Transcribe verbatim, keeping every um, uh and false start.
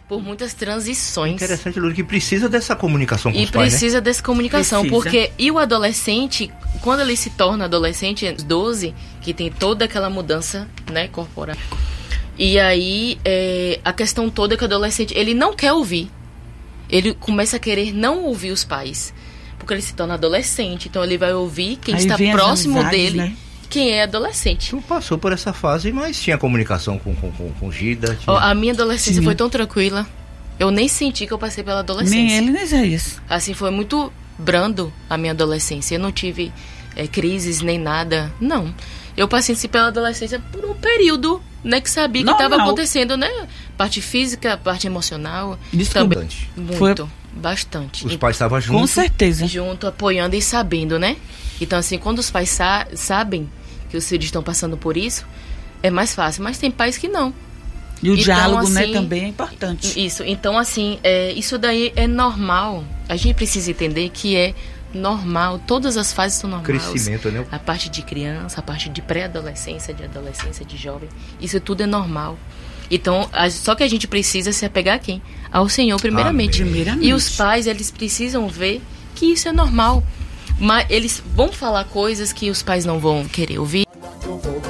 por muitas transições. Interessante, Lúcia, que precisa dessa comunicação com e os pais, né? precisa dessa comunicação, Precisa. porque e o adolescente, quando ele se torna adolescente, doze, que tem toda aquela mudança, né, corporal. E aí, é, a questão toda é que o adolescente, ele não quer ouvir. Ele começa a querer não ouvir os pais, porque ele se torna adolescente, então ele vai ouvir quem Aí está vem as próximo amizades, dele, né? quem é adolescente. Tu passou por essa fase, mas tinha comunicação com, com, com, com Gida. Tinha... Ó, a minha adolescência Tinha. foi tão tranquila, eu nem senti que eu passei pela adolescência. Nem ele, nem Isaías. Assim, foi muito brando a minha adolescência. Eu não tive é, crises nem nada, não. Eu passei pela adolescência por um período, né, que sabia que estava Normal. acontecendo, né? Parte física, parte emocional. Desculpa. Também, muito, Foi- bastante. Os E- pais estavam juntos. Com certeza. junto, apoiando e sabendo, né? Então, assim, quando os pais sa- sabem que os filhos estão passando por isso, é mais fácil. Mas tem pais que não. E o Então, diálogo, né, assim, também é importante. Isso, então assim, é, isso daí é normal. A gente precisa entender que é normal, todas as fases são normais. Crescimento, né? A parte de criança, a parte de pré-adolescência, de adolescência, de jovem, isso tudo é normal. Então, a- só que a gente precisa se apegar a quem? Ao Senhor primeiramente. Amém. Primeiramente. E os pais, eles precisam ver que isso é normal. Mas eles vão falar coisas que os pais não vão querer ouvir.